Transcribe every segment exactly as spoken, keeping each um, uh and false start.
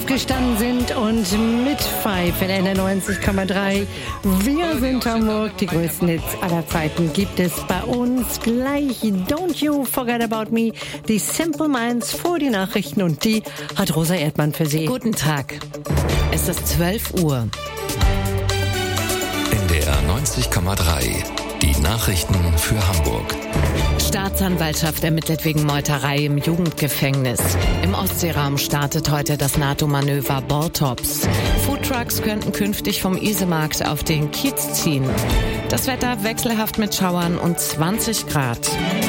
aufgestanden sind und mitpfeifen in der neunzig Komma drei. Wir sind Hamburg. Die größten Hits aller Zeiten gibt es bei uns gleich. Don't You Forget About Me. Die Simple Minds vor die Nachrichten und die hat Rosa Erdmann für Sie. Guten Tag. Es ist zwölf Uhr. N D R neunzig Komma drei. Die Nachrichten für Hamburg. Staatsanwaltschaft ermittelt wegen Meuterei im Jugendgefängnis. Im Ostseeraum startet heute das NATO-Manöver Baltops. Foodtrucks könnten künftig vom Isemarkt auf den Kiez ziehen. Das Wetter wechselhaft mit Schauern und zwanzig Grad.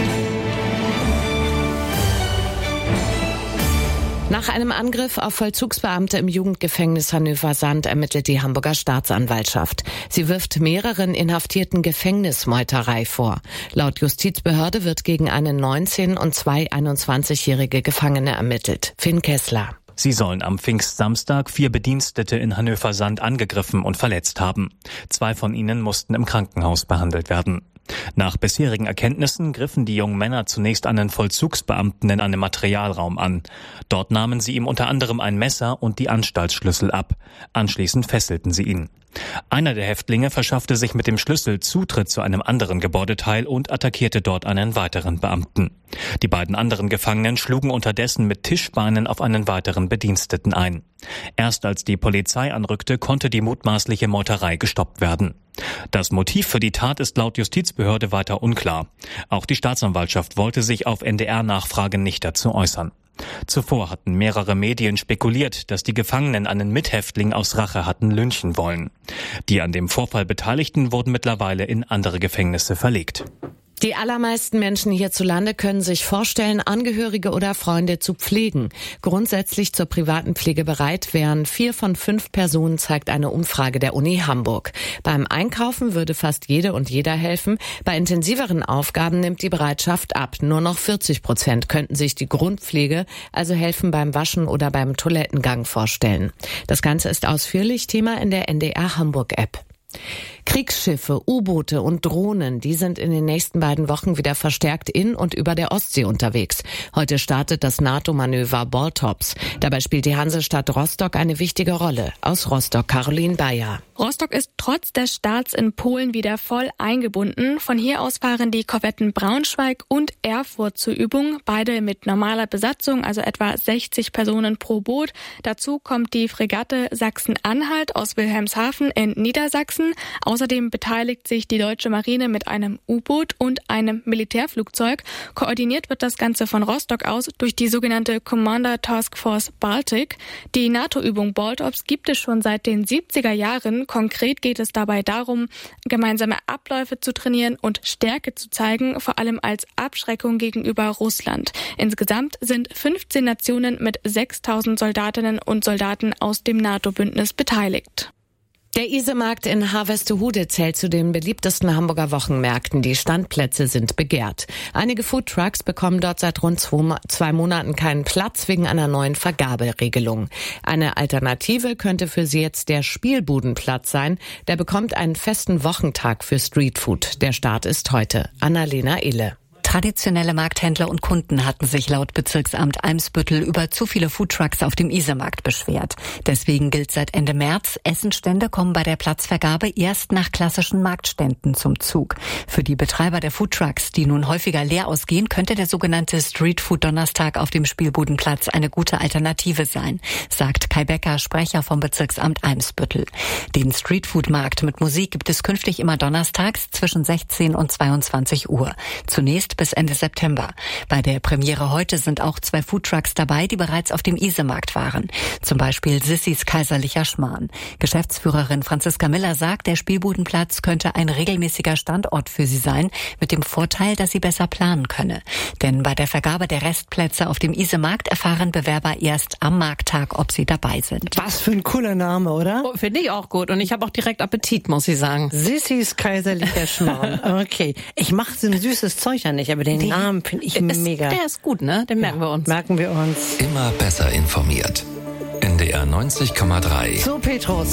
Nach einem Angriff auf Vollzugsbeamte im Jugendgefängnis Hannöver-Sand ermittelt die Hamburger Staatsanwaltschaft. Sie wirft mehreren Inhaftierten Gefängnismeuterei vor. Laut Justizbehörde wird gegen eine neunzehn- und zwei einundzwanzigjährige Gefangene ermittelt. Finn Kessler. Sie sollen am Pfingstsamstag vier Bedienstete in Hannöver-Sand angegriffen und verletzt haben. Zwei von ihnen mussten im Krankenhaus behandelt werden. Nach bisherigen Erkenntnissen griffen die jungen Männer zunächst einen Vollzugsbeamten in einem Materialraum an. Dort nahmen sie ihm unter anderem ein Messer und die Anstaltsschlüssel ab. Anschließend fesselten sie ihn. Einer der Häftlinge verschaffte sich mit dem Schlüssel Zutritt zu einem anderen Gebäudeteil und attackierte dort einen weiteren Beamten. Die beiden anderen Gefangenen schlugen unterdessen mit Tischbeinen auf einen weiteren Bediensteten ein. Erst als die Polizei anrückte, konnte die mutmaßliche Meuterei gestoppt werden. Das Motiv für die Tat ist laut Justizbehörde weiter unklar. Auch die Staatsanwaltschaft wollte sich auf N D R-Nachfrage nicht dazu äußern. Zuvor hatten mehrere Medien spekuliert, dass die Gefangenen einen Mithäftling aus Rache hatten lynchen wollen. Die an dem Vorfall Beteiligten wurden mittlerweile in andere Gefängnisse verlegt. Die allermeisten Menschen hierzulande können sich vorstellen, Angehörige oder Freunde zu pflegen. Grundsätzlich zur privaten Pflege bereit wären vier von fünf Personen, zeigt eine Umfrage der Uni Hamburg. Beim Einkaufen würde fast jede und jeder helfen. Bei intensiveren Aufgaben nimmt die Bereitschaft ab. Nur noch vierzig Prozent könnten sich die Grundpflege, also helfen beim Waschen oder beim Toilettengang, vorstellen. Das Ganze ist ausführlich Thema in der N D R Hamburg-App. Kriegsschiffe, U-Boote und Drohnen, die sind in den nächsten beiden Wochen wieder verstärkt in und über der Ostsee unterwegs. Heute startet das NATO-Manöver Baltops. Dabei spielt die Hansestadt Rostock eine wichtige Rolle. Aus Rostock, Caroline Bayer. Rostock ist trotz des Starts in Polen wieder voll eingebunden. Von hier aus fahren die Korvetten Braunschweig und Erfurt zur Übung. Beide mit normaler Besatzung, also etwa sechzig Personen pro Boot. Dazu kommt die Fregatte Sachsen-Anhalt aus Wilhelmshaven in Niedersachsen. Außerdem beteiligt sich die deutsche Marine mit einem U-Boot und einem Militärflugzeug. Koordiniert wird das Ganze von Rostock aus durch die sogenannte Commander Task Force Baltic. Die NATO-Übung Baltops gibt es schon seit den siebziger Jahren. Konkret geht es dabei darum, gemeinsame Abläufe zu trainieren und Stärke zu zeigen, vor allem als Abschreckung gegenüber Russland. Insgesamt sind fünfzehn Nationen mit sechstausend Soldatinnen und Soldaten aus dem NATO-Bündnis beteiligt. Der Isemarkt in Harvestehude zählt zu den beliebtesten Hamburger Wochenmärkten. Die Standplätze sind begehrt. Einige Foodtrucks bekommen dort seit rund zwei, zwei Monaten keinen Platz wegen einer neuen Vergaberegelung. Eine Alternative könnte für sie jetzt der Spielbudenplatz sein. Der bekommt einen festen Wochentag für Streetfood. Der Start ist heute. Annalena Ille. Traditionelle Markthändler und Kunden hatten sich laut Bezirksamt Eimsbüttel über zu viele Foodtrucks auf dem Isemarkt beschwert. Deswegen gilt seit Ende März, Essenstände kommen bei der Platzvergabe erst nach klassischen Marktständen zum Zug. Für die Betreiber der Foodtrucks, die nun häufiger leer ausgehen, könnte der sogenannte Streetfood-Donnerstag auf dem Spielbudenplatz eine gute Alternative sein, sagt Kai Becker, Sprecher vom Bezirksamt Eimsbüttel. Den Streetfood-Markt mit Musik gibt es künftig immer donnerstags zwischen sechzehn und zweiundzwanzig Uhr. Zunächst bis Ende September. Bei der Premiere heute sind auch zwei Foodtrucks dabei, die bereits auf dem Isemarkt waren. Zum Beispiel Sissys Kaiserlicher Schmarrn. Geschäftsführerin Franziska Miller sagt, der Spielbudenplatz könnte ein regelmäßiger Standort für sie sein, mit dem Vorteil, dass sie besser planen könne. Denn bei der Vergabe der Restplätze auf dem Isemarkt erfahren Bewerber erst am Markttag, ob sie dabei sind. Was für ein cooler Name, oder? Oh, finde ich auch gut. Und ich habe auch direkt Appetit, muss ich sagen. Sissys Kaiserlicher Schmarrn. Okay. Ich mache so ein süßes Zeug ja nicht, aber den, den Namen finde ich ist, mega. Der ist gut, ne? Den merken ja, wir uns. Merken wir uns. Immer besser informiert. N D R neunzig Komma drei. So, Petrus.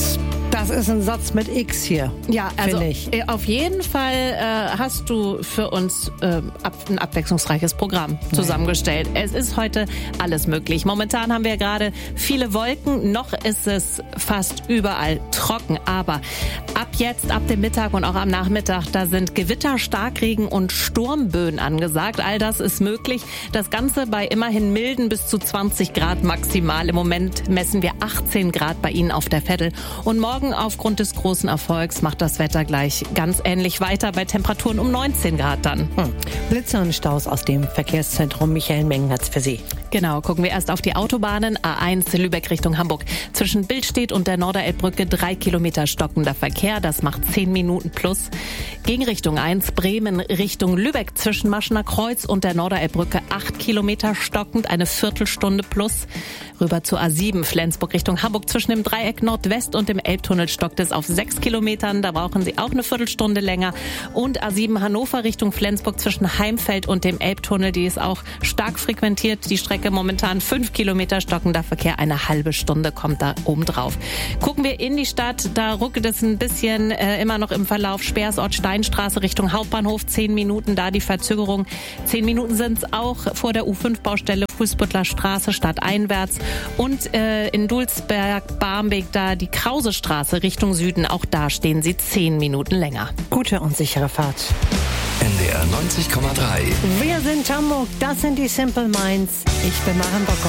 Das ist ein Satz mit X hier. Ja, also ich. auf jeden Fall äh, hast du für uns äh, ab, ein abwechslungsreiches Programm zusammengestellt. Nein. Es ist heute alles möglich. Momentan haben wir gerade viele Wolken. Noch ist es fast überall trocken. Aber ab jetzt, ab dem Mittag und auch am Nachmittag, da sind Gewitter, Starkregen und Sturmböen angesagt. All das ist möglich. Das Ganze bei immerhin milden bis zu zwanzig Grad maximal. Im Moment messen wir achtzehn Grad bei Ihnen auf der Veddel. Und morgen aufgrund des großen Erfolgs macht das Wetter gleich ganz ähnlich weiter bei Temperaturen um neunzehn Grad dann. Hm. Blitze und Staus aus dem Verkehrszentrum. Michael Mengenatz für Sie. Genau, gucken wir erst auf die Autobahnen. A eins Lübeck Richtung Hamburg. Zwischen Billstedt und der Norderelbbrücke drei Kilometer stockender Verkehr. Das macht zehn Minuten plus. Gegenrichtung eins Bremen Richtung Lübeck. Zwischen Maschener Kreuz und der Norderelbbrücke acht Kilometer stockend. Eine Viertelstunde plus. Rüber zu A sieben Flensburg Richtung Hamburg. Zwischen dem Dreieck Nordwest und dem Elbtunnel stockt es auf sechs Kilometern. Da brauchen Sie auch eine Viertelstunde länger. Und A sieben Hannover Richtung Flensburg zwischen Heimfeld und dem Elbtunnel. Die ist auch stark frequentiert. Die Strecke momentan fünf Kilometer stockender Verkehr. Eine halbe Stunde kommt da oben drauf. Gucken wir in die Stadt. Da ruckelt es ein bisschen äh, immer noch im Verlauf. Speersort Steinstraße Richtung Hauptbahnhof. Zehn Minuten da die Verzögerung. Zehn Minuten sind es auch vor der U fünf Baustelle Fußbüttler Straße stadteinwärts. Und äh, in Dulsberg-Barmbek da die Krausestraße Richtung Süden. Auch da stehen Sie zehn Minuten länger. Gute und sichere Fahrt. N D R neunzig Komma drei. Wir sind Hamburg, das sind die Simple Minds. Ich bin Maren Bocker.